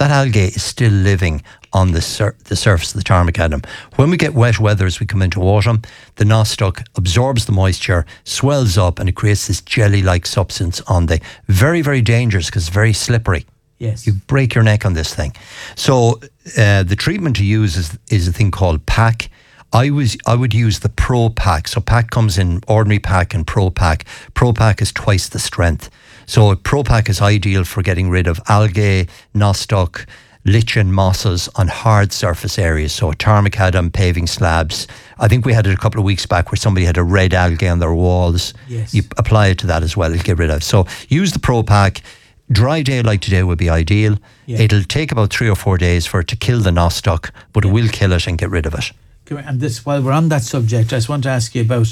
that algae is still living on the surface of the tarmac atom. When we get wet weather as we come into autumn, the nostoc absorbs the moisture, swells up, and it creates this jelly-like substance on the... Very, very dangerous because it's very slippery. Yes. You break your neck on this thing. So the treatment to use is a thing called PAC. I would use the Pro Pack. So PAC comes in ordinary PAC and Pro Pack. Pro Pack is twice the strength. So Pro Pack is ideal for getting rid of algae, nostoc, lichen, mosses on hard surface areas. So tarmac atom, paving slabs. I think we had it a couple of weeks back where somebody had a red algae on their walls. Yes. You apply it to that as well. It'll get rid of it. So use the Pro Pack. Dry day like today would be ideal. Yeah. It'll take about 3 or 4 days for it to kill the nostoc, but it will kill it and get rid of it. And this, while we're on that subject, I just want to ask you about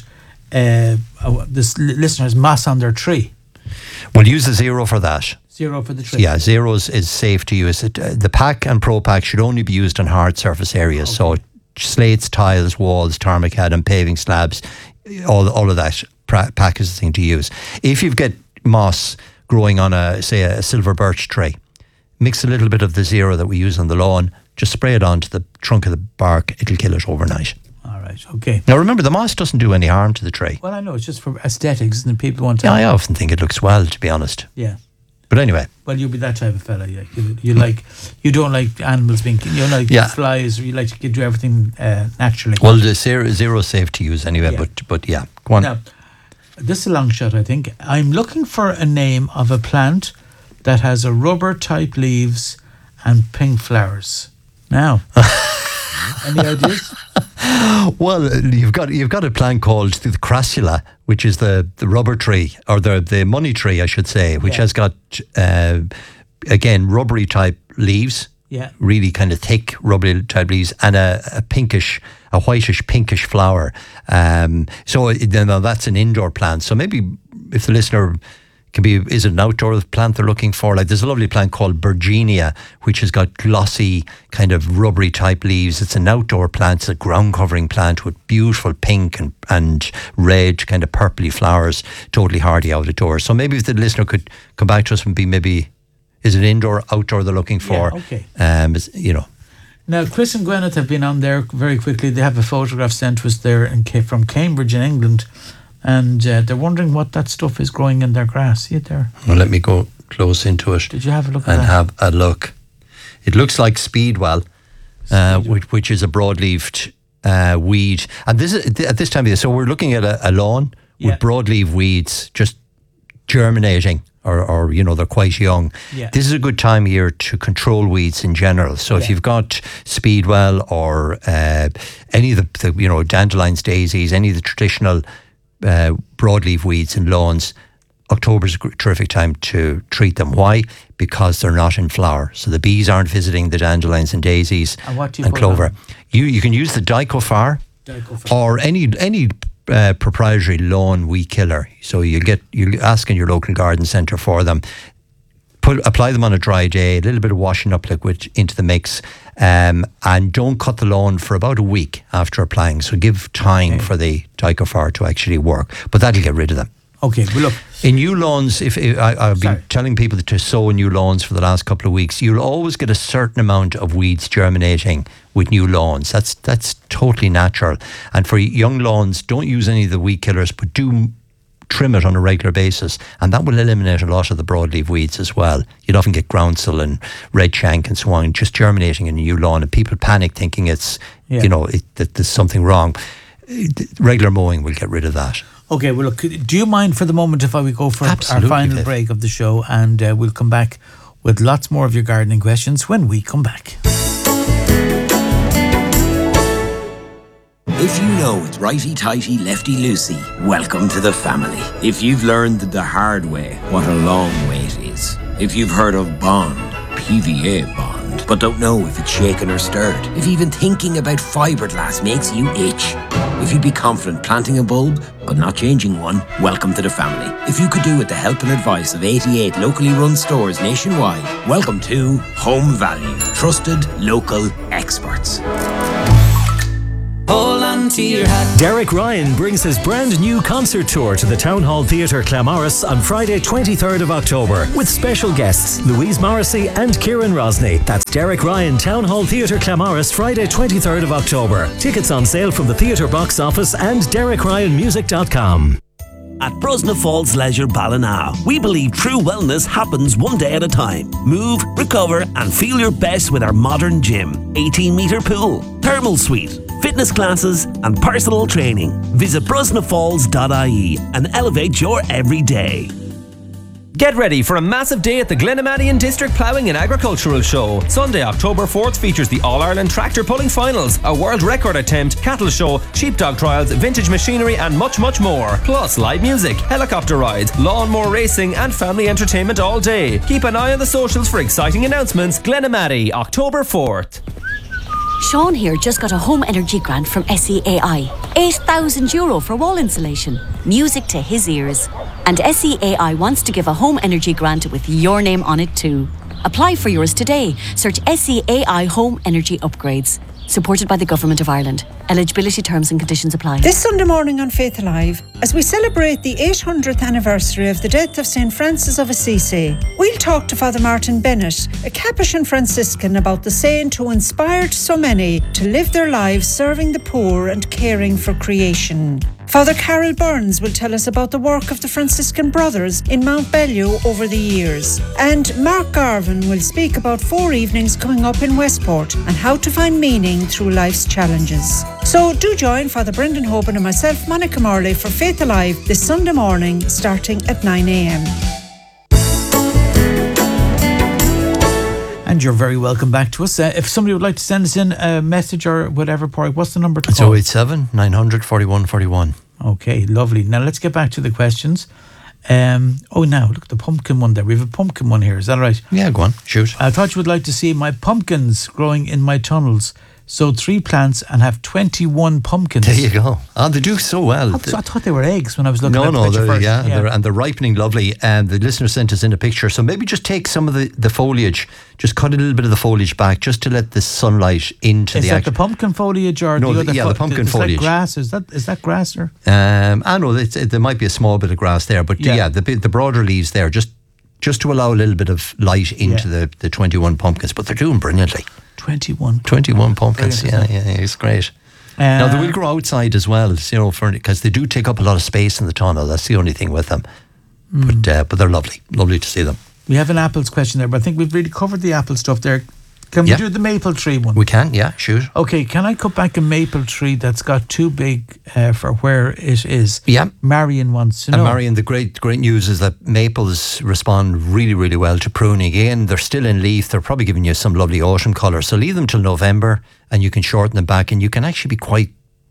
this listener's moss on their tree. We'll use the 0 for that. 0 for the tree. Yeah, 0 is safe to use. The PAC and Pro Pack should only be used on hard surface areas. Okay. So slates, tiles, walls, tarmac atom, paving slabs, all of that. PAC is the thing to use. If you've got moss growing on a silver birch tree, mix a little bit of the 0 that we use on the lawn, just spray it onto the trunk of the bark, it'll kill it overnight. All right, okay. Now remember, the moss doesn't do any harm to the tree. Well, I know, it's just for aesthetics, and people want to... Yeah, I often think it looks well, to be honest. Yeah. But anyway. Well, you'll be that type of fella, yeah. You don't like animals being... You don't like flies, or you like to do everything naturally. Well, the 0 is safe to use anyway, but yeah, go on. Now, this is a long shot, I think. I'm looking for a name of a plant that has a rubber-type leaves and pink flowers. Now, any ideas? Well, you've got a plant called the crassula, which is the rubber tree, or the money tree, I should say, which has got, again, rubbery-type leaves. Yeah. Really kind of thick rubbery-type leaves, and a whitish pinkish flower. So that's an indoor plant. So maybe if the listener is it an outdoor plant they're looking for? Like, there's a lovely plant called Bergenia, which has got glossy kind of rubbery type leaves. It's an outdoor plant. It's a ground covering plant with beautiful pink and red kind of purpley flowers. Totally hardy out of doors. So maybe if the listener could come back to us and be maybe, is it indoor, outdoor they're looking for? Yeah, okay. Now, Chris and Gwyneth have been on there very quickly. They have a photograph sent to us there from Cambridge in England. And they're wondering what that stuff is growing in their grass. See it there? Well, let me go close into it. Did you have a look at that? And have a look. It looks like speedwell, which is a broadleaved weed. And this is at this time of year. So we're looking at a lawn with broadleaf weeds just germinating, or they're quite young. Yeah. This is a good time of year to control weeds in general. So if you've got speedwell or any of the dandelions, daisies, any of the traditional broadleaf weeds in lawns, October's a terrific time to treat them. Why? Because they're not in flower. So the bees aren't visiting the dandelions and daisies and clover. You can use the Dicofar or any proprietary lawn weed killer. So you ask in your local garden centre for them. Apply them on a dry day, a little bit of washing up liquid into the mix, and don't cut the lawn for about a week after applying. So give time for the Dicofar to actually work, but that'll get rid of them. Okay, well look. In new lawns, I've been telling people to sow new lawns for the last couple of weeks, you'll always get a certain amount of weeds germinating with new lawns. That's totally natural. And for young lawns, don't use any of the weed killers, but do trim it on a regular basis, and that will eliminate a lot of the broadleaf weeds as well. You'd often get groundsel and red shank and so on just germinating in a new lawn, and people panic thinking it's that there's something wrong. Regular mowing will get rid of that. Okay, well look, do you mind for the moment if we go for our final break of the show, and we'll come back with lots more of your gardening questions when we come back. If you know it's righty-tighty, lefty-loosey, welcome to the family. If you've learned the hard way what a long way it is. If you've heard of Bond, PVA Bond, but don't know if it's shaken or stirred. If even thinking about fiberglass makes you itch. If you'd be confident planting a bulb, but not changing one, welcome to the family. If you could do with the help and advice of 88 locally run stores nationwide, welcome to Home Value. Trusted local experts. Hold on to your hat. Derek Ryan brings his brand new concert tour to the Town Hall Theatre Claremorris on Friday 23rd of October with special guests Louise Morrissey and Kieran Rosney. That's Derek Ryan, Town Hall Theatre Claremorris, Friday 23rd of October. Tickets on sale from the theatre box office and DerekRyanMusic.com. At Brosna Falls Leisure Ballina, we believe true wellness happens one day at a time. Move, recover and feel your best with our modern gym, 18-metre pool, thermal suite, fitness classes and personal training. Visit brosnafalls.ie and elevate your everyday. Get ready for a massive day at the Glenamaddy District Ploughing and Agricultural Show. Sunday, October 4th features the All-Ireland Tractor Pulling Finals, a world record attempt, cattle show, sheepdog trials, vintage machinery and much, much more. Plus live music, helicopter rides, lawnmower racing and family entertainment all day. Keep an eye on the socials for exciting announcements. Glenamaddy, October 4th. Sean here just got a home energy grant from SEAI. €8,000 for wall insulation. Music to his ears. And SEAI wants to give a home energy grant with your name on it too. Apply for yours today. Search SEAI Home Energy Upgrades. Supported by the Government of Ireland. Eligibility terms and conditions apply. This Sunday morning on Faith Alive, as we celebrate the 800th anniversary of the death of St. Francis of Assisi, we'll talk to Father Martin Bennett, a Capuchin Franciscan, about the saint who inspired so many to live their lives serving the poor and caring for creation. Father Carol Burns will tell us about the work of the Franciscan Brothers in Mount Bellew over the years. And Mark Garvin will speak about 4 evenings coming up in Westport and how to find meaning through life's challenges. So do join Father Brendan Hoban and myself, Monica Morley, for Faith Alive this Sunday morning starting at 9 a.m. And you're very welcome back to us. If somebody would like to send us in a message or whatever, Porrick, what's the number to It's call? 087 900 41 41. Okay, lovely. Now let's get back to the questions. Now look at the pumpkin one there. We have a pumpkin one here. Is that right? Yeah, go on, shoot. I thought you would like to see my pumpkins growing in my tunnels. Sowed 3 plants and have 21 pumpkins. There you go. Oh, they do so well. I thought they were eggs when I was looking at the picture they're, first. yeah. They're ripening lovely. And the listener sent us in a picture. So maybe just take some of the foliage, just cut a little bit of the foliage back, just to let the sunlight into Is that the pumpkin foliage or the other? The pumpkin foliage. Grass? Is that grass or? I know there might be a small bit of grass there, but the broader leaves there, just to allow a little bit of light into the 21 pumpkins. But they're doing brilliantly. 21 pumpkins. Yeah, it's great. Now they will grow outside as well, because they do take up a lot of space in the tunnel. That's the only thing with them. But they're lovely to see them. We have an apples question there, but I think we've really covered the apple stuff there. Can we do the maple tree one? We can, yeah, shoot. Okay, can I cut back a maple tree that's got too big for where it is? Yeah. Marion wants to know. And Marion, the great news is that maples respond really, really well to pruning. Again, they're still in leaf. They're probably giving you some lovely autumn colour. So leave them till November and you can shorten them back, and you can actually be quite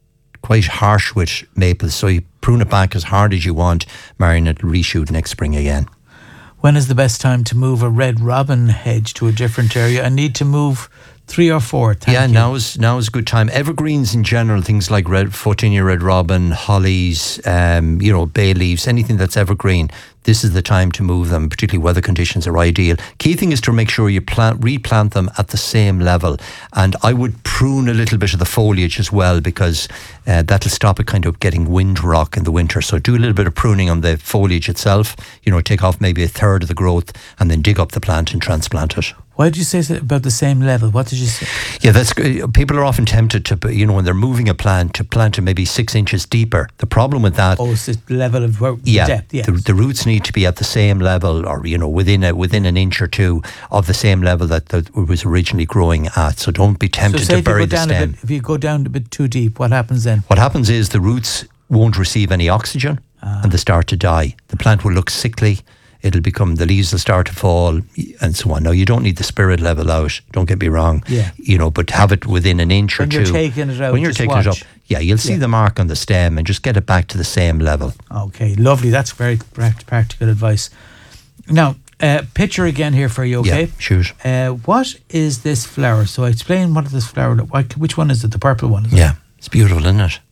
harsh with maples. So you prune it back as hard as you want. Marion, it'll reshoot next spring again. When is the best time to move a red robin hedge to a different area? I need to move 3 or 4. Thank you. Now is a good time. Evergreens in general, things like Photinia red robin, hollies, bay leaves, anything that's evergreen. This is the time to move them, particularly weather conditions are ideal. Key thing is to make sure you replant them at the same level. And I would prune a little bit of the foliage as well, because that'll stop it kind of getting wind rock in the winter. So do a little bit of pruning on the foliage itself, take off maybe a third of the growth and then dig up the plant and transplant it. Why did you say about the same level? What did you say? Yeah, people are often tempted to, when they're moving a plant, to plant it maybe 6 inches deeper. The problem with that... Oh, it's the level of depth, yes. The roots need to be at the same level, or, within an inch or two of the same level that it was originally growing at. So don't be tempted to bury the stem. If you go down a bit too deep, what happens then? What happens is the roots won't receive any oxygen and they start to die. The plant will look sickly. It'll become, the leaves will start to fall and so on. Now, you don't need the spirit level out, don't get me wrong. Yeah. But have it within an inch or two. When you're taking it out, when you're taking it up, you'll see the mark on the stem and just get it back to the same level. Okay, lovely. That's very practical advice. Now, picture again here for you, okay? Yeah, shoot. What is this flower? So explain what this flower, which one is it? The purple one, is it? Yeah, it's beautiful, isn't it?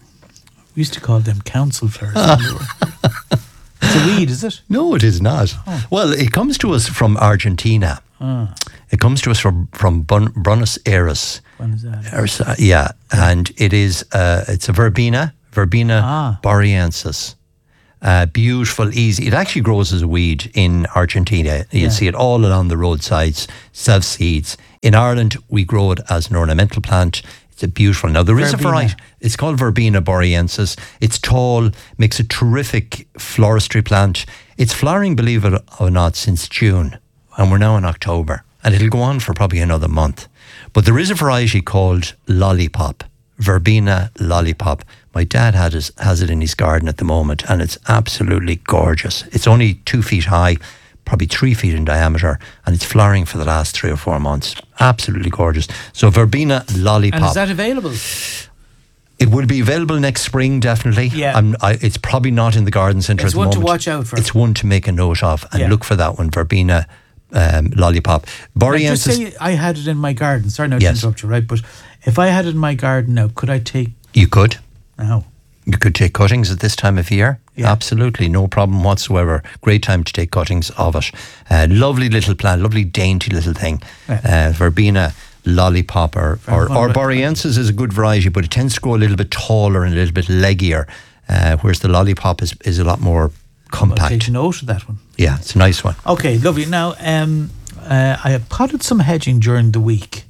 We used to call them council flowers. It's a weed, is it? No, it is not. Oh. Well, it comes to us from Argentina. It comes to us from Buenos Aires. Buenos Aires. Yeah, and it's a verbena boreaensis. Beautiful, easy. It actually grows as a weed in Argentina. You'll see it all along the roadsides, self-seeds. In Ireland, we grow it as an ornamental plant. It's a beautiful. Now, there is a variety. It's called Verbena boreaensis. It's tall, makes a terrific floristry plant. It's flowering, believe it or not, since June. And we're now in October. And it'll go on for probably another month. But there is a variety called lollipop. Verbena lollipop. My dad has it in his garden at the moment, and it's absolutely gorgeous. It's only 2 feet high, probably 3 feet in diameter, and it's flowering for the last 3 or 4 months. Absolutely gorgeous. So Verbena lollipop. And is that available? It will be available next spring, definitely. Yeah. It's probably not in the garden centre at the moment. It's one to watch out for. It's one to make a note of and look for that one, Verbena lollipop. Boreaensis. Just say I had it in my garden. Sorry now to interrupt you, right? But if I had it in my garden now, could I take... You could. No. You could take cuttings at this time of year. Yeah. Absolutely, no problem whatsoever. Great time to take cuttings of it. Lovely little plant, lovely dainty little thing. Yeah. Verbena lollipop or boreaensis is a good variety, but it tends to grow a little bit taller and a little bit leggier, whereas the lollipop is a lot more compact. I'll take note of that one. Yeah, it's a nice one. Okay, lovely. Now, I have potted some hedging during the week.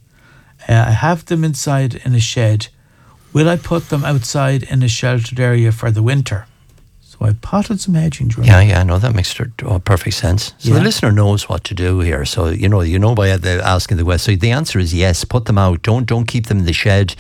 I have them inside in a shed. Will I put them outside in a sheltered area for the winter? So I potted some hedging during. Yeah, no, that makes perfect sense. So the listener knows what to do here. So you know by asking the question. So the answer is yes. Put them out. Don't keep them in the shed.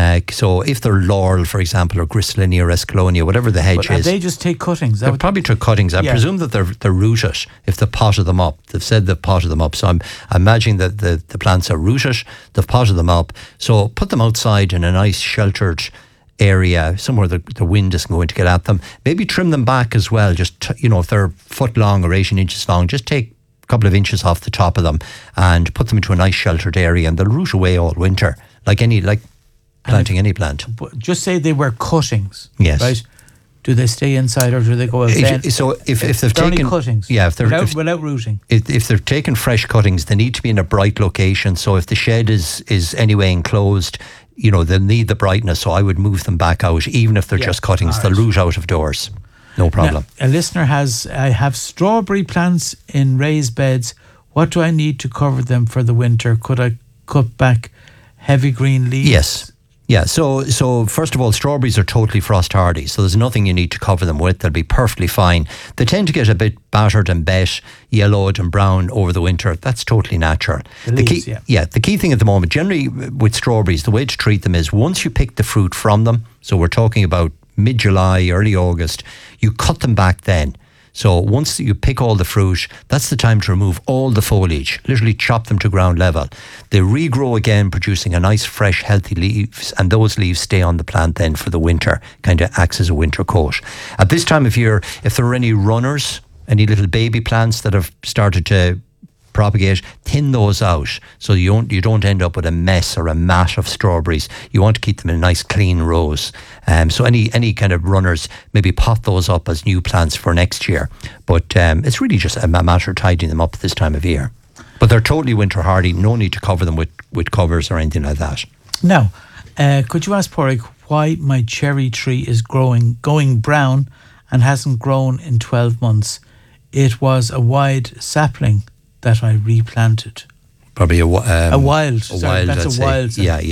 So if they're laurel, for example, or gristlinia or escalonia, whatever the hedge is, they just take cuttings. They'll probably take cuttings. I presume that they're rooted. If they've potted them up, they've said they've potted them up. So I'm imagining that the plants are rooted. They've potted them up. So put them outside in a nice sheltered area, somewhere the wind isn't going to get at them. Maybe trim them back as well. Just if they're foot long or 18 inches long, just take a couple of inches off the top of them and put them into a nice sheltered area, and they'll root away all winter, like planting any plant. Just say they were cuttings. Yes. Right. Do they stay inside or do they go out then? So if they've taken cuttings, without rooting. If they're taking fresh cuttings, they need to be in a bright location. So if the shed is anyway enclosed, they'll need the brightness. So I would move them back out, even if they're just cuttings. They'll root out of doors. No problem. Now, a listener I have strawberry plants in raised beds. What do I need to cover them for the winter? Could I cut back heavy green leaves? Yes. Yeah, so first of all, strawberries are totally frost hardy, so there's nothing you need to cover them with. They'll be perfectly fine. They tend to get a bit battered and bet, yellowed and brown over the winter. That's totally natural. The key thing at the moment, generally with strawberries, the way to treat them is once you pick the fruit from them, so we're talking about mid-July, early August, you cut them back then. So once you pick all the fruit, that's the time to remove all the foliage, literally chop them to ground level. They regrow again, producing a nice, fresh, healthy leaves, and those leaves stay on the plant then for the winter, kind of acts as a winter coat. At this time of year, if there are any runners, any little baby plants that have started to propagate, thin those out so you don't end up with a mess or a mat of strawberries. You want to keep them in nice clean rows. So any kind of runners, maybe pot those up as new plants for next year. But it's really just a matter of tidying them up at this time of year. But they're totally winter hardy. No need to cover them with covers or anything like that. Now, could you ask Pádraig why my cherry tree is going brown and hasn't grown in 12 months? It was a wide sapling that I replanted. Probably a wild. That's a wild.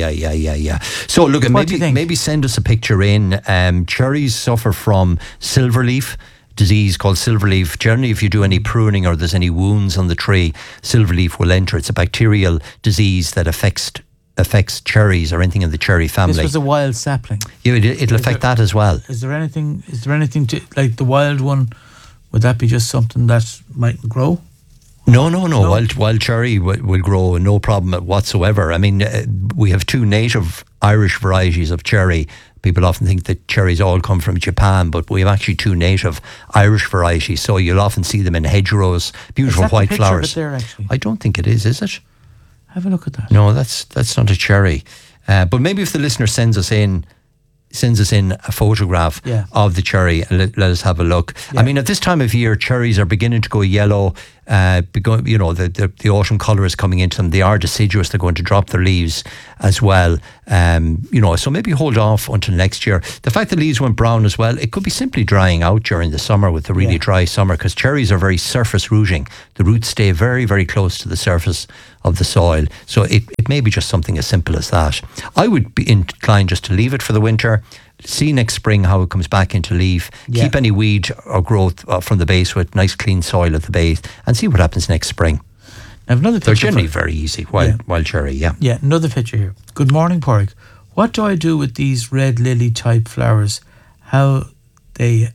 Yeah. So look, maybe send us a picture in. Cherries suffer from silverleaf disease called silverleaf. Generally, if you do any pruning or there's any wounds on the tree, silverleaf will enter. It's a bacterial disease that affects cherries or anything in the cherry family. This was a wild sapling. Yeah, it'll affect that as well. Is there anything to, like the wild one? Would that be just something that mightn't grow? No. Wild cherry will grow, no problem whatsoever. I mean, we have 2 native Irish varieties of cherry. People often think that cherries all come from Japan, but we have actually 2 native Irish varieties. So you'll often see them in hedgerows, beautiful white flowers. Is that the picture of it there, actually? I don't think it is it? Have a look at that. No, that's not a cherry. But maybe if the listener sends us in a photograph of the cherry and let us have a look. Yeah. I mean, at this time of year, cherries are beginning to go yellow. because, you know, the autumn colour is coming into them. They are deciduous. They're going to drop their leaves as well. You know, so maybe hold off until next year. The fact the leaves went brown as well, it could be simply drying out during the summer with the really dry summer, because cherries are very surface rooting. The roots stay very, very close to the surface of the soil. So it may be just something as simple as that. I would be inclined just to leave it for the winter. See next spring how it comes back into leaf. Keep any weed or growth from the base with nice clean soil at the base, and see what happens next spring. I have another picture. They're generally very easy, wild cherry, Yeah, another picture here. Good morning, Porrick. What do I do with these red lily type flowers? How they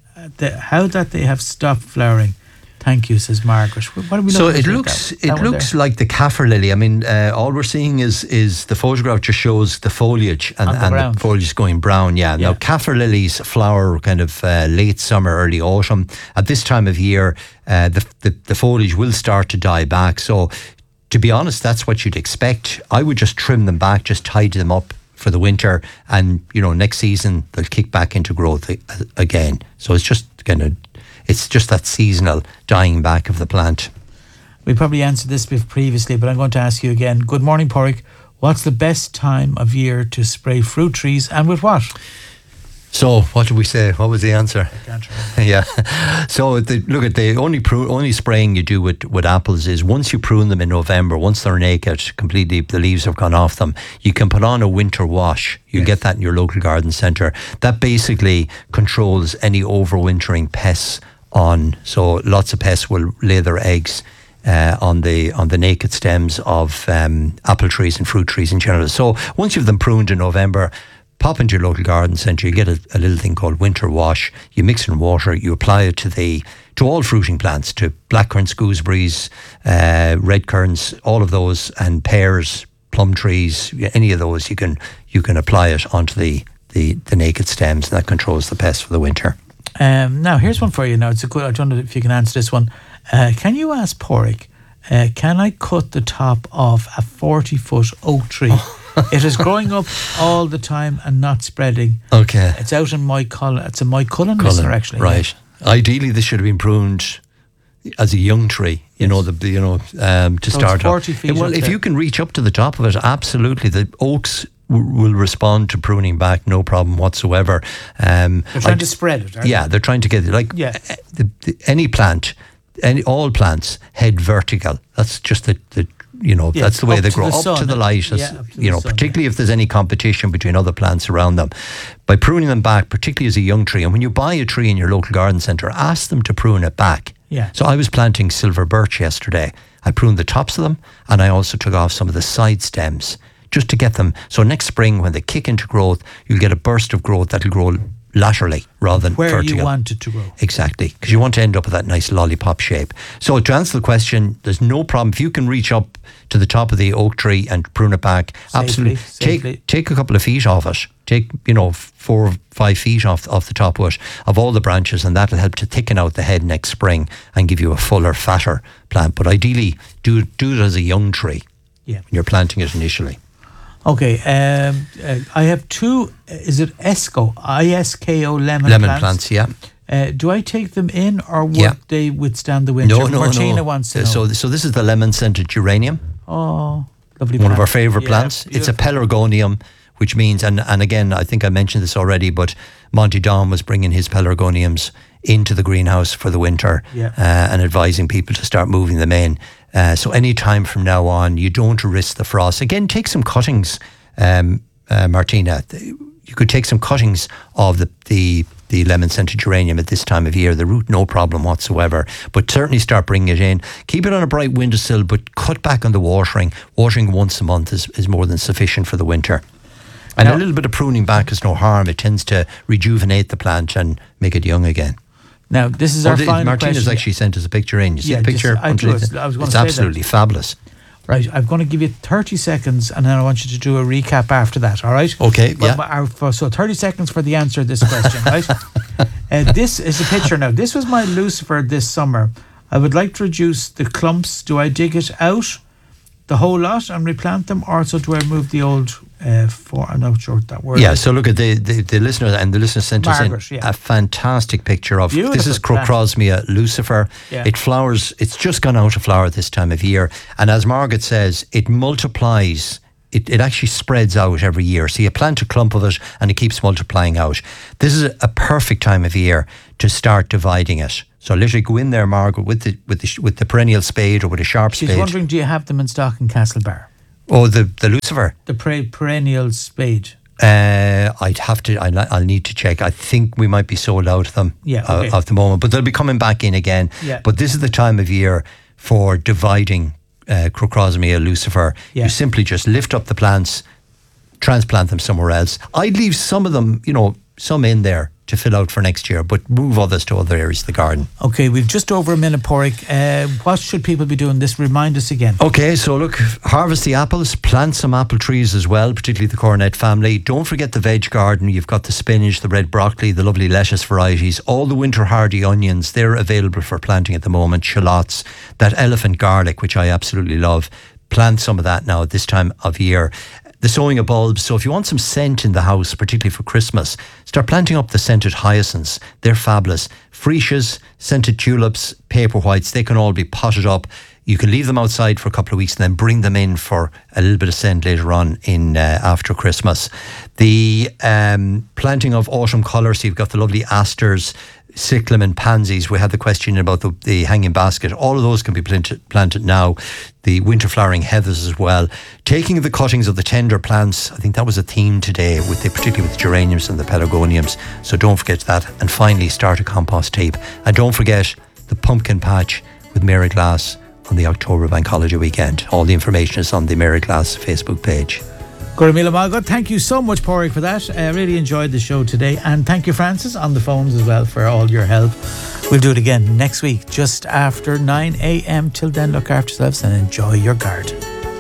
have stopped flowering? Thank you, says Margaret. What are we looking at? So it looks like the kaffir lily. I mean, all we're seeing is the photograph just shows the foliage and the foliage is going brown. Yeah. Now kaffir lilies flower kind of late summer, early autumn. At this time of year, the foliage will start to die back. So, to be honest, that's what you'd expect. I would just trim them back, just tidy them up for the winter, and next season they'll kick back into growth again. So it's just that seasonal dying back of the plant. We probably answered this previously, but I'm going to ask you again. Good morning, Porrick. What's the best time of year to spray fruit trees, and with what? So what did we say? What was the answer? I can't remember. Yeah. So the only spraying you do with apples is once you prune them in November, once they're naked, completely the leaves have gone off them, you can put on a winter wash. You get that in your local garden centre. That basically controls any overwintering pests on. So lots of pests will lay their eggs on the naked stems of apple trees and fruit trees in general. So once you've them pruned in November, pop into your local garden centre, you get a little thing called winter wash. You mix it in water, you apply it to all fruiting plants, to blackcurrants, gooseberries, red currants, all of those, and pears, plum trees, any of those, you can apply it onto the naked stems, and that controls the pests for the winter. Now here's one for you. Now I don't know if you can answer this one. Can you ask Porrick, can I cut the top off a 40-foot oak tree? It is growing up all the time and not spreading. Okay. It's out in Moycullen. It's a Moycullen listener, actually. Right. Yeah. Ideally, this should have been pruned as a young tree. To start 40 feet. Well, if you can reach up to the top of it, absolutely. The oaks will respond to pruning back, no problem whatsoever. They're trying to spread it, aren't they? Yeah, they're trying to get it. Any plant, all plants head vertical. That's just that's the way they grow, up to the light, particularly if there's any competition between other plants around them. By pruning them back, particularly as a young tree, and when you buy a tree in your local garden centre, ask them to prune it back. Yeah. So I was planting silver birch yesterday. I pruned the tops of them, and I also took off some of the side stems just to get them. So next spring, when they kick into growth, you'll get a burst of growth that'll grow laterally rather than where vertical. You want it to grow. Exactly, because you want to end up with that nice lollipop shape. So to answer the question, there's no problem. If you can reach up to the top of the oak tree and prune it back, absolutely. Take a couple of feet off it. Take 4 or 5 feet off the top of all the branches, and that'll help to thicken out the head next spring and give you a fuller, fatter plant. But ideally, do it as a young tree when you're planting it initially. Okay, I have two. Is it Isko lemon plants? Yeah. Do I take them in, or would they withstand the winter? No. Martina wants to know. So this is the lemon-scented geranium. Oh, lovely. One of our favourite plants. Beautiful. It's a pelargonium, which means, and again, I think I mentioned this already, but Monty Don was bringing his pelargoniums into the greenhouse for the winter and advising people to start moving them in. So any time from now on, you don't risk the frost. Again, take some cuttings, Martina. You could take some cuttings of the lemon-scented geranium at this time of year. The root, no problem whatsoever. But certainly start bringing it in. Keep it on a bright windowsill, but cut back on the watering. Watering once a month is more than sufficient for the winter. And a little bit of pruning back is no harm. It tends to rejuvenate the plant and make it young again. Now, this is our final Martina's question. Actually sent us a picture in. You see the picture? It's absolutely fabulous. Right, I'm going to give you 30 seconds and then I want you to do a recap after that, all right? Okay, So 30 seconds for the answer to this question, right? This is a picture now. This was my Lucifer this summer. I would like to reduce the clumps. Do I dig it out, the whole lot, and replant them, or so do I remove the old I'm not sure what that word Yeah, is. so look at the listener, and the listener sent us in Margaret, yeah. a fantastic picture of, Beautiful this is plant. Crocrosmia lucifer. Yeah. It flowers, it's just gone out of flower at this time of year. And as Margaret says, it multiplies. It actually spreads out every year. So you plant a clump of it and it keeps multiplying out. This is a perfect time of year to start dividing it. So literally go in there, Margaret, with the perennial spade or with a sharp She's spade. wondering, do you have them in stock in Castlebar? Oh, the lucifer. The perennial spade. I'd have to. I'll need to check. I think we might be sold out of them. Yeah, okay. At the moment, but they'll be coming back in again. Yeah. But this is the time of year for dividing Crocrosmia lucifer. Yeah. You simply just lift up the plants, transplant them somewhere else. I'd leave some of them, some in there to fill out for next year, but move others to other areas of the garden. Okay, we've just over a minute, Porrick. What should people be doing? Remind us again. Okay, so look, harvest the apples, plant some apple trees as well, particularly the cornet family. Don't forget the veg garden. You've got the spinach, the red broccoli, the lovely lettuce varieties, all the winter hardy onions. They're available for planting at the moment. Shallots, that elephant garlic, which I absolutely love. Plant some of that now at this time of year. The sowing of bulbs. So if you want some scent in the house, particularly for Christmas, start planting up the scented hyacinths. They're fabulous. Freesias, scented tulips, paper whites, they can all be potted up. You can leave them outside for a couple of weeks and then bring them in for a little bit of scent later on in after Christmas. The planting of autumn colours. So you've got the lovely asters, cyclamen, pansies. We had the question about the hanging basket. All of those can be planted now. The winter flowering heathers as well. Taking the cuttings of the tender plants. I think that was a theme today, particularly with the geraniums and the pelargoniums. So don't forget that. And finally, start a compost heap. And don't forget the pumpkin patch with Mary Glass on the October Bank Holiday weekend. All the information is on the Mary Glass Facebook page. Gurmila Malgot, thank you so much, Porrick, for that. I really enjoyed the show today. And thank you, Francis, on the phones as well, for all your help. We'll do it again next week, just after 9 a.m. Till then, look after yourselves and enjoy your garden.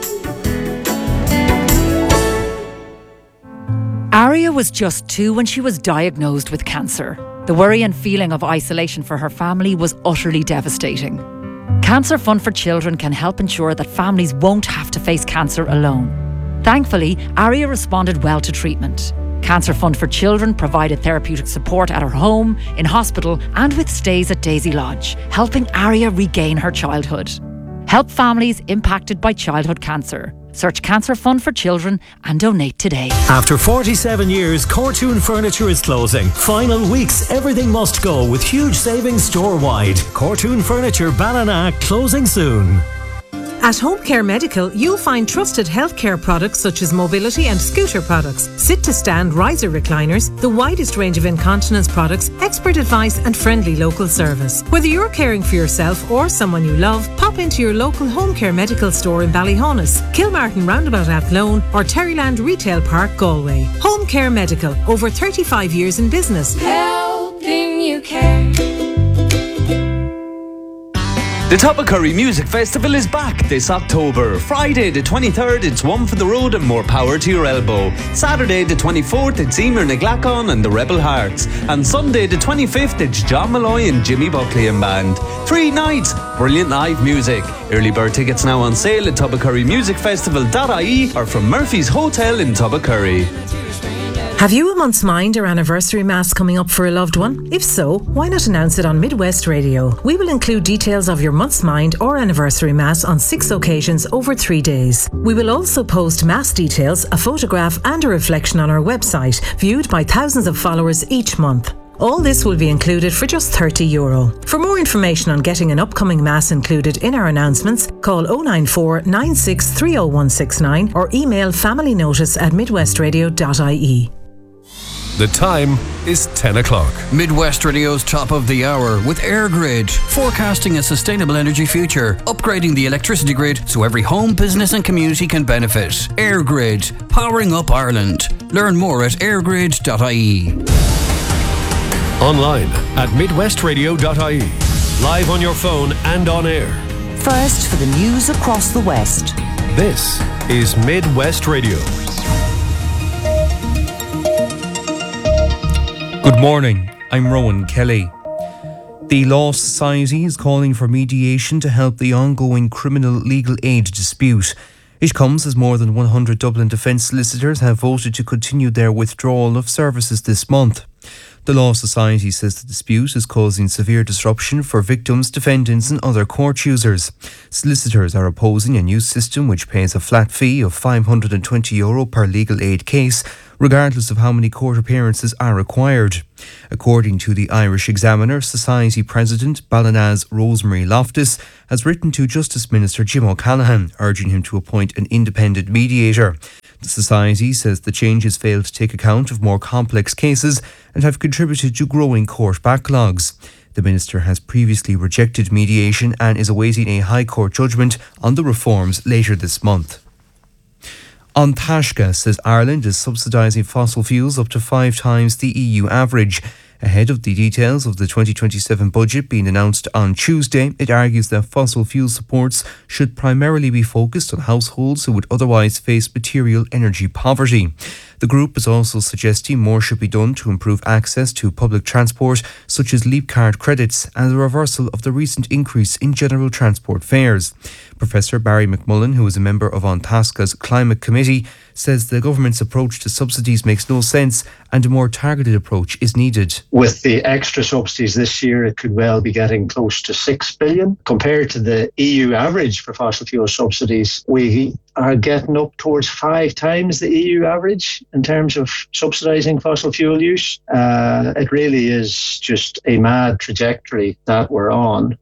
Aria was just 2 when she was diagnosed with cancer. The worry and feeling of isolation for her family was utterly devastating. Cancer Fund for Children can help ensure that families won't have to face cancer alone. Thankfully, Aria responded well to treatment. Cancer Fund for Children provided therapeutic support at her home, in hospital, and with stays at Daisy Lodge, helping Aria regain her childhood. Help families impacted by childhood cancer. Search Cancer Fund for Children and donate today. After 47 years, Cortoon Furniture is closing. Final weeks, everything must go with huge savings store-wide. Cortoon Furniture Ballina closing soon. At Home Care Medical, you'll find trusted healthcare products such as mobility and scooter products, sit-to-stand riser recliners, the widest range of incontinence products, expert advice and friendly local service. Whether you're caring for yourself or someone you love, pop into your local Home Care Medical store in Ballyhonus, Kilmartin Roundabout Athlone or Terryland Retail Park, Galway. Home Care Medical, over 35 years in business. Helping you care. The Tubbercurry Music Festival is back this October. Friday the 23rd, it's One for the Road and More Power to Your Elbow. Saturday the 24th, it's Emer Naglacon and the Rebel Hearts. And Sunday the 25th, it's John Malloy and Jimmy Buckley and Band. 3 nights, brilliant live music. Early bird tickets now on sale at tubbercurrymusicfestival.ie or from Murphy's Hotel in Tubbercurry. Have you a month's mind or anniversary mass coming up for a loved one? If so, why not announce it on Midwest Radio? We will include details of your month's mind or anniversary mass on 6 occasions over 3 days. We will also post mass details, a photograph and a reflection on our website, viewed by thousands of followers each month. All this will be included for just €30. For more information on getting an upcoming mass included in our announcements, call 094 96 30169 or email familynotice@midwestradio.ie. The time is 10 o'clock. Midwest Radio's top of the hour with AirGrid, forecasting a sustainable energy future, upgrading the electricity grid so every home, business and community can benefit. AirGrid, powering up Ireland. Learn more at airgrid.ie. Online at midwestradio.ie. Live on your phone and on air. First for the news across the West. This is Midwest Radio. Good morning, I'm Rowan Kelly. The Law Society is calling for mediation to help the ongoing criminal legal aid dispute. It comes as more than 100 Dublin defence solicitors have voted to continue their withdrawal of services this month. The Law Society says the dispute is causing severe disruption for victims, defendants and other court users. Solicitors are opposing a new system which pays a flat fee of €520 per legal aid case, regardless of how many court appearances are required. According to the Irish Examiner, Society President Ballinas's Rosemary Loftus has written to Justice Minister Jim O'Callaghan, urging him to appoint an independent mediator. The Society says the changes fail to take account of more complex cases and have contributed to growing court backlogs. The Minister has previously rejected mediation and is awaiting a High Court judgment on the reforms later this month. An Taisce says Ireland is subsidising fossil fuels up to 5 times the EU average. Ahead of the details of the 2027 budget being announced on Tuesday, it argues that fossil fuel supports should primarily be focused on households who would otherwise face material energy poverty. The group is also suggesting more should be done to improve access to public transport, such as Leap Card credits, and the reversal of the recent increase in general transport fares. Professor Barry McMullen, who is a member of An Taisce's Climate Committee, says the government's approach to subsidies makes no sense and a more targeted approach is needed. With the extra subsidies this year, it could well be getting close to 6 billion. Compared to the EU average for fossil fuel subsidies, we are getting up towards 5 times the EU average in terms of subsidising fossil fuel use. It really is just a mad trajectory that we're on.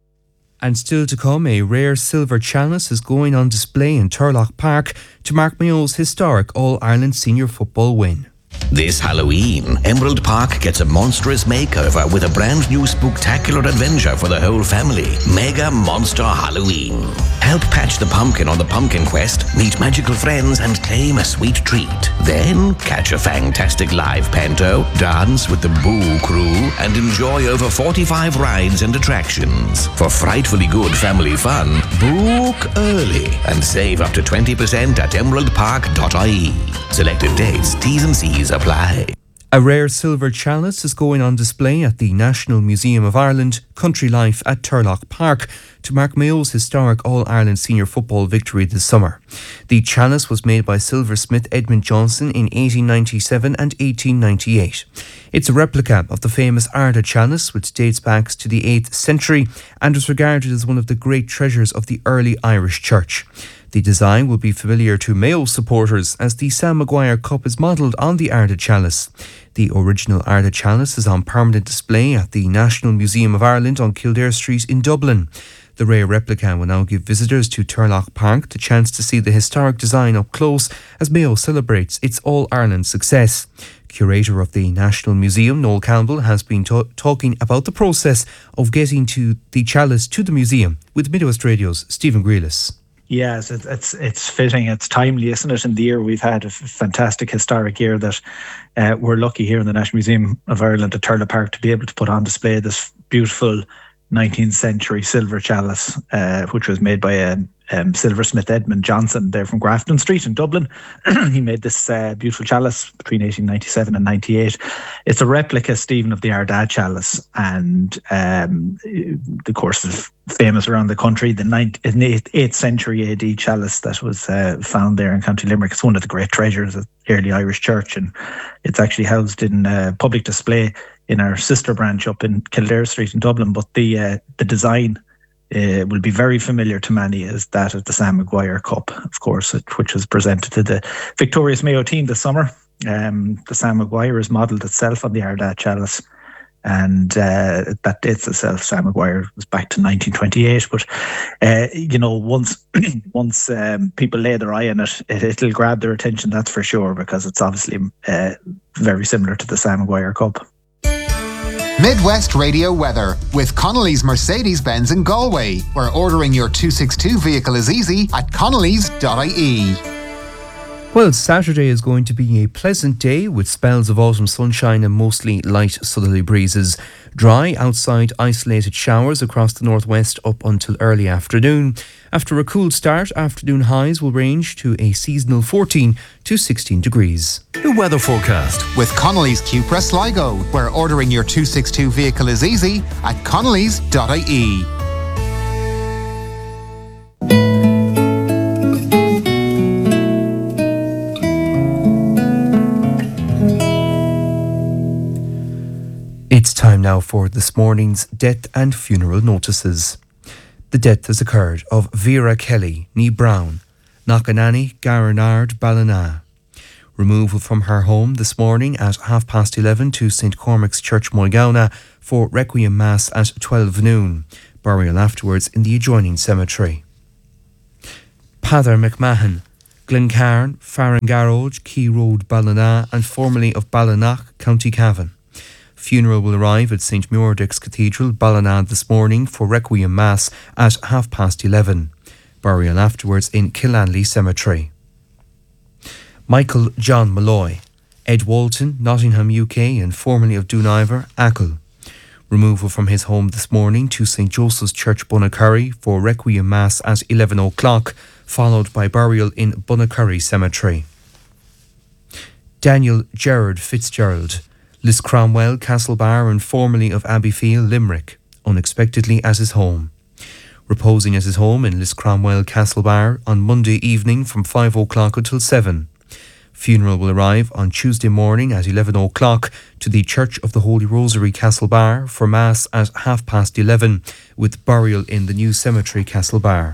And still to come, a rare silver chalice is going on display in Turlough Park to mark Mayo's historic All-Ireland senior football win. This Halloween, Emerald Park gets a monstrous makeover with a brand new spooktacular adventure for the whole family. Mega Monster Halloween. Help patch the pumpkin on the pumpkin quest, meet magical friends and claim a sweet treat. Then catch a fantastic live panto, dance with the Boo Crew and enjoy over 45 rides and attractions. For frightfully good family fun, book early and save up to 20% at emeraldpark.ie. Selected dates, T's and C's apply. A rare silver chalice is going on display at the National Museum of Ireland, Country Life at Turlough Park to mark Mayo's historic All-Ireland senior football victory this summer. The chalice was made by silversmith Edmund Johnson in 1897 and 1898. It's a replica of the famous Ardagh chalice, which dates back to the 8th century and is regarded as one of the great treasures of the early Irish Church. The design will be familiar to Mayo supporters as the Sam Maguire Cup is modelled on the Ardagh chalice. The original Ardagh chalice is on permanent display at the National Museum of Ireland on Kildare Street in Dublin. The rare replica will now give visitors to Turlough Park the chance to see the historic design up close as Mayo celebrates its All-Ireland success. Curator of the National Museum, Noel Campbell, has been talking about the process of getting to the chalice to the museum with Midwest Radio's Stephen Grealis. Yes, it's fitting. It's timely, isn't it? In the year we've had a fantastic historic year that we're lucky here in the National Museum of Ireland at Turlough Park to be able to put on display this beautiful 19th century silver chalice, which was made by silversmith Edmund Johnson there from Grafton Street in Dublin. He made this beautiful chalice between 1897 and 98. It's a replica, Stephen, of the Ardagh chalice, and of course is famous around the country. The 8th century AD chalice that was found there in County Limerick. It's one of the great treasures of the early Irish Church, and it's actually housed in public display in our sister branch up in Kildare Street in Dublin. But the design will be very familiar to many as that of the Sam Maguire Cup, of course, which was presented to the victorious Mayo team this summer. The Sam Maguire is modelled itself on the Ardagh chalice, and that dates itself. Sam Maguire was back to 1928, but once people lay their eye on it, it'll grab their attention, that's for sure, because it's obviously very similar to the Sam Maguire Cup. Midwest Radio weather with Connolly's Mercedes-Benz in Galway, where ordering your 262 vehicle is easy at connolly's.ie. Well, Saturday is going to be a pleasant day with spells of autumn sunshine and mostly light southerly breezes. Dry outside, isolated showers across the northwest up until early afternoon. After a cool start, afternoon highs will range to a seasonal 14 to 16 degrees. The weather forecast with Connolly's Cupra Sligo, where ordering your 262 vehicle is easy at connolly's.ie. Time now for this morning's death and funeral notices. The death has occurred of Vera Kelly, ní Brown, Knockannany, Garnard, Ballina. Removal from her home this morning at 11:30 to St Cormac's Church, Mulgowna for Requiem Mass at 12 noon. Burial afterwards in the adjoining cemetery. Peadar McMahon, Glencairn, Farrangarroge, Key Road, Ballina and formerly of Ballinach, County Cavan. Funeral will arrive at St Muirdick's Cathedral, Ballina this morning for Requiem Mass at 11:30. Burial afterwards in Killanley Cemetery. Michael John Malloy, Ed Walton, Nottingham, UK and formerly of Dooniver, Achill. Removal from his home this morning to St Joseph's Church, Bunnacurry for Requiem Mass at 11 o'clock, followed by burial in Bunnacurry Cemetery. Daniel Gerard Fitzgerald, Liscromwell, Castlebar and formerly of Abbeyfield, Limerick, unexpectedly at his home. Reposing at his home in Liscromwell, Castlebar on Monday evening from 5 o'clock until 7. Funeral will arrive on Tuesday morning at 11 o'clock to the Church of the Holy Rosary, Castlebar for Mass at 11:30 with burial in the new cemetery, Castlebar.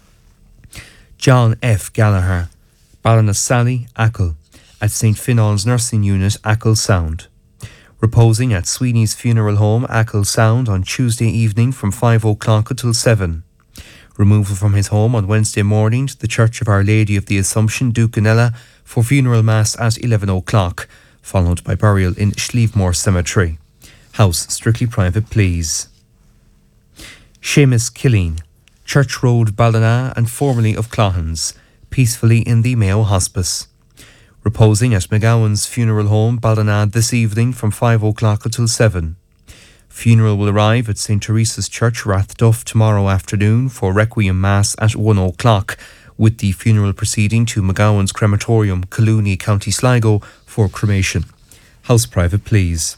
John F. Gallagher, Ballinasally, Achill, at St Final's Nursing Unit, Achill Sound. Reposing at Sweeney's Funeral Home, Achill Sound on Tuesday evening from 5 o'clock until 7. Removal from his home on Wednesday morning to the Church of Our Lady of the Assumption, Ducanella, for funeral mass at 11 o'clock, followed by burial in Schlievemore Cemetery. House strictly private, please. Seamus Killeen, Church Road, Ballina and formerly of Clohans, peacefully in the Mayo Hospice. Reposing at McGowan's Funeral Home, Ballina this evening from 5 o'clock until 7. Funeral will arrive at St Teresa's Church, Rathduff tomorrow afternoon for Requiem Mass at 1 o'clock, with the funeral proceeding to McGowan's Crematorium, Collooney, County Sligo for cremation. House private, please.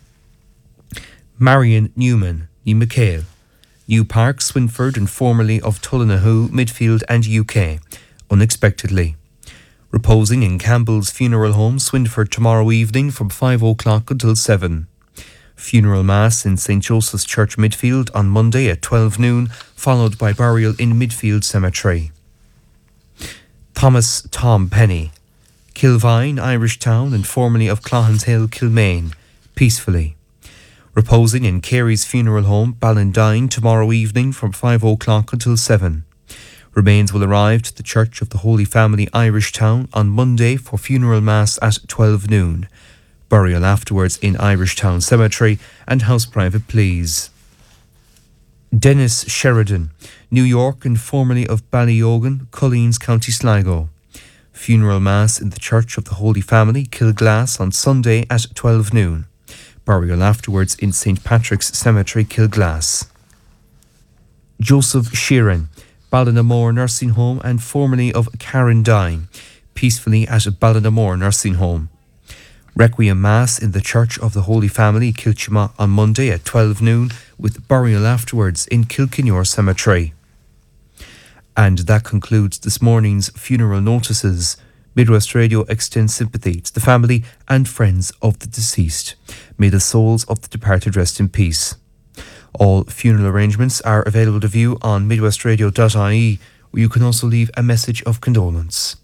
Marion Newman, ní McHale, New Park, Swinford and formerly of Tullinahu, Midfield and UK, unexpectedly. Reposing in Campbell's Funeral Home, Swinford tomorrow evening from 5 o'clock until 7. Funeral Mass in St Joseph's Church, Midfield on Monday at 12 noon, followed by burial in Midfield Cemetery. Thomas Tom Penny, Kilvine, Irish Town and formerly of Clohans Hill, Kilmaine, peacefully. Reposing in Carey's Funeral Home, Ballindyne tomorrow evening from 5 o'clock until 7. Remains will arrive to the Church of the Holy Family, Irish Town on Monday for funeral mass at 12 noon. Burial afterwards in Irish Town Cemetery and house private, please. Dennis Sheridan, New York and formerly of Ballyogan, Colleen's, County Sligo. Funeral Mass in the Church of the Holy Family, Kilglass on Sunday at 12 noon. Burial afterwards in St Patrick's Cemetery, Kilglass. Joseph Sheeran, Ballinamore Nursing Home and formerly of Carrendine, peacefully at Ballinamore Nursing Home. Requiem Mass in the Church of the Holy Family, Kilchima on Monday at 12 noon with burial afterwards in Kilkenure Cemetery. And that concludes this morning's funeral notices. Midwest Radio extends sympathy to the family and friends of the deceased. May the souls of the departed rest in peace. All funeral arrangements are available to view on midwestradio.ie, where you can also leave a message of condolence.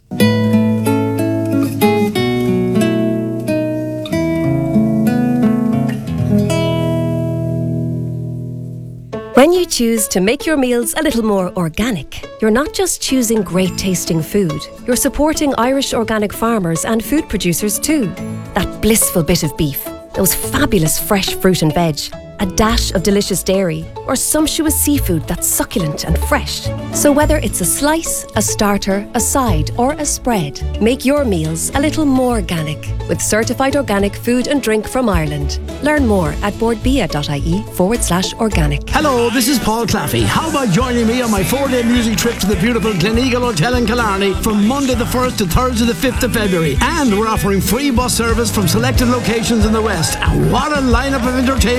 When you choose to make your meals a little more organic, you're not just choosing great tasting food, you're supporting Irish organic farmers and food producers too. That blissful bit of beef, those fabulous fresh fruit and veg, a dash of delicious dairy, or sumptuous seafood that's succulent and fresh. So whether it's a slice, a starter, a side, or a spread, make your meals a little more organic with certified organic food and drink from Ireland. Learn more at boardbia.ie/organic. Hello, this is Paul Claffey. How about joining me on my 4-day music trip to the beautiful Gleneagle Hotel in Killarney from Monday the 1st to Thursday the 5th of February. And we're offering free bus service from selected locations in the West. And what a lineup of entertainment I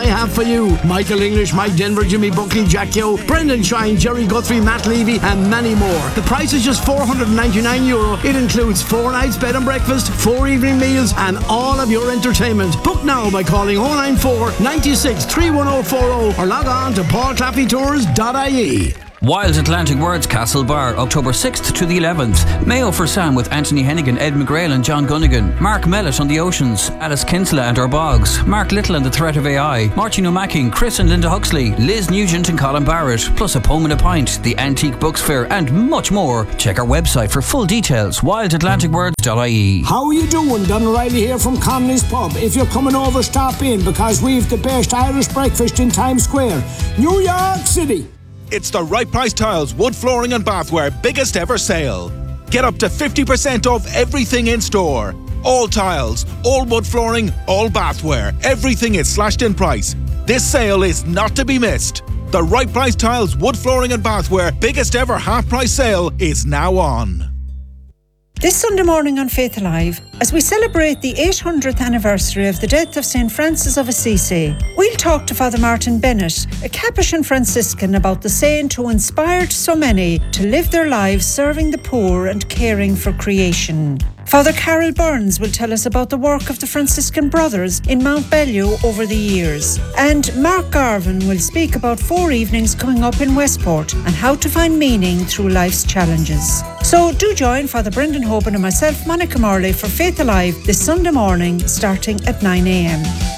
I have for you. Michael English, Mike Denver, Jimmy Buckley, Jack Yo, Brendan Shine, Jerry Guthrie, Matt Levy, and many more. The price is just €499. It includes 4 nights bed and breakfast, 4 evening meals, and all of your entertainment. Book now by calling 094 96 31040 or log on to paulclaffeytours.ie. Wild Atlantic Words Castlebar, October 6th to the 11th. Mayo for Sam with Anthony Hennigan, Ed McGrail and John Gunnigan. Mark Mellett on the Oceans. Alice Kinsella and Our Bogs. Mark Little and the Threat of AI. Martin O'Mackey, Chris and Linda Huxley. Liz Nugent and Colin Barrett. Plus a poem and a pint. The Antique Books Fair and much more. Check our website for full details. wildatlanticwords.ie. How are you doing? Don O'Reilly here from Connolly's Pub. If you're coming over, stop in because we've the best Irish breakfast in Times Square, New York City. It's the Right Price Tiles Wood Flooring and Bathware biggest ever sale. Get up to 50% off everything in store. All tiles, all wood flooring, all bathware. Everything is slashed in price. This sale is not to be missed. The Right Price Tiles Wood Flooring and Bathware biggest ever half price sale is now on. This Sunday morning on Faith Alive, as we celebrate the 800th anniversary of the death of St. Francis of Assisi, we'll talk to Father Martin Bennett, a Capuchin Franciscan, about the saint who inspired so many to live their lives serving the poor and caring for creation. Father Carol Burns will tell us about the work of the Franciscan Brothers in Mount Bellew over the years. And Mark Garvin will speak about 4 evenings coming up in Westport and how to find meaning through life's challenges. So do join Father Brendan Hoban and myself, Monica Morley, for Faith Alive this Sunday morning starting at 9 a.m.